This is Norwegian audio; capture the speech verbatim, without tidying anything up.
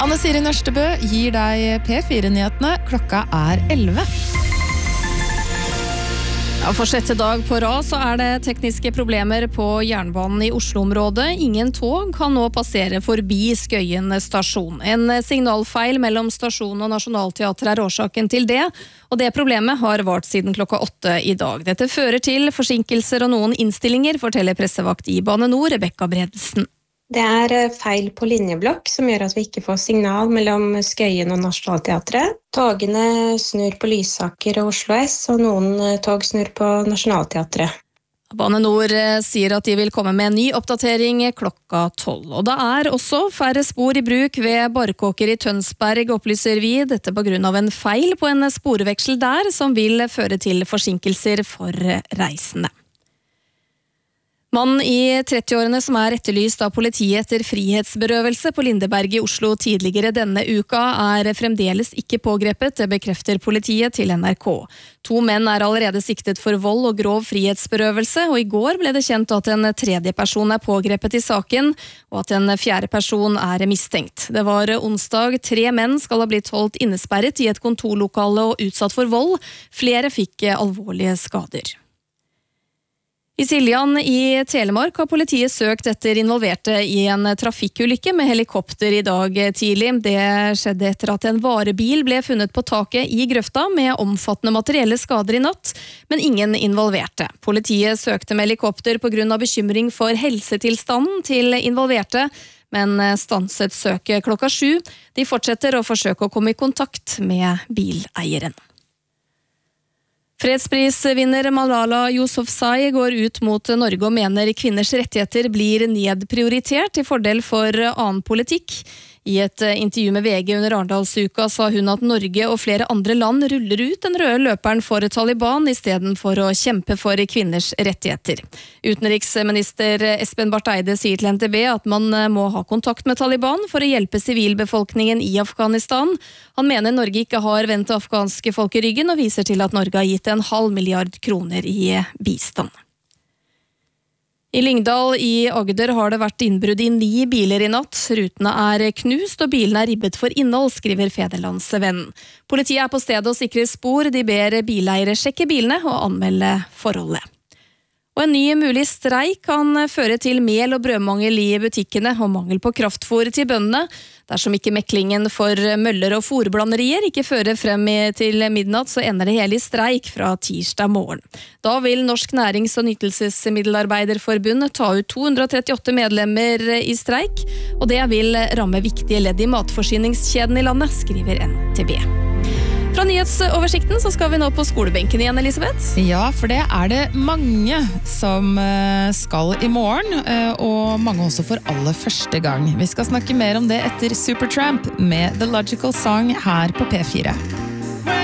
Anne Siri Nørstebø gir deg P fire-nyhetene. Klokka er elleve. Ja, for sjette dag på rad så er det tekniske problemer på jernbanen i Oslo-området. Ingen tog kan nå passere forbi Skøyen stasjon. En signalfeil mellom stasjon og Nationaltheatret er årsaken til det, og det problemet har vart siden klokka åtte i dag. Dette fører til forsinkelser og noen innstillinger, forteller pressevakt i Bane Nor, Rebecca Bredesen. Det er feil på linjeblokk som gjør at vi ikke får signal mellom Skøyen og Nationaltheatret. Togene snur på Lysaker og Oslo S, og noen tog snur på Nationaltheatret. Bane Nor sier at de vil komme med en ny oppdatering klokka tolv. Og det er også færre spor i bruk ved Barkåker i Tønsberg, opplyser vi. Dette på grunn av en feil på en sporveksel der, som vil føre til forsinkelser for reisende. Mannen i trettiårene som er etterlyst av politiet etter frihetsberøvelse på Lindeberg i Oslo tidligere denne uka, er fremdeles ikke pågrepet, det bekrefter politiet til N R K. To menn er allerede siktet for vold og grov frihetsberøvelse, og i går ble det kjent at en tredje person er pågrepet i saken, og at en fjerde person er mistenkt. Det var onsdag, tre menn skal ha blitt holdt innesperret i et kontorlokale og utsatt for vold. Flere fikk alvorlige skader. I Siljan i Telemark har politiet søkt etter involverte i en trafikkulykke med helikopter i dag tidlig. Det skjedde etter at en varebil ble funnet på taket i grøfta med omfattende materielle skader i natt, men ingen involverte. Politiet søkte med helikopter på grunn av bekymring for helsetilstanden til involverte, men stanset søket klokka sju. De fortsetter å forsøke å komme i kontakt med bileieren. Fredsprisvinner Malala Yousafzai går ut mot Norge og mener kvinners rettigheter blir nedprioritert i fordel for annen politikk. I et intervju med V G under Arendalsuka sa hun at Norge og flere andre land ruller ut den røde løperen for Taliban i stedet for å kjempe for kvinners rettigheter. Utenriksminister Espen Barth Eide sier til N T B at man må ha kontakt med Taliban for å hjelpe sivilbefolkningen i Afghanistan. Han mener Norge ikke har vendt afghanske folk i ryggen og viser til at Norge har gitt en halv milliard kroner i bistand. I Lyngdal i Agder har det vært innbrudd i ni biler i natt. Rutene er knust og bilene er ribbet for innhold, skriver Federlandsvennen. Politiet er på stedet og sikrer spor. De ber bileiere sjekke bilene og anmelde forholdet. Og en ny mulig streik kan føre til mel- og brødmangel i butikkene og mangel på kraftfôr til bøndene. Dersom ikke meklingen for møller og fôrblanderier ikke fører frem til midnatt, så ender det hele i streik fra tirsdag morgen. Da vil Norsk Nærings- og Nytelsesmiddelarbeiderforbund ta ut to hundre og trettiåtte medlemmer i streik, og det vil ramme viktige ledd i matforsyningskjeden i landet, skriver N T B. Fra nyhetsoversikten så skal vi nå på skolebenken igjen, Elisabeth. Ja, for det er det mange som skal i morgen, og mange også for aller første gang. Vi skal snakke mer om det etter Supertramp med The Logical Song her på P fire.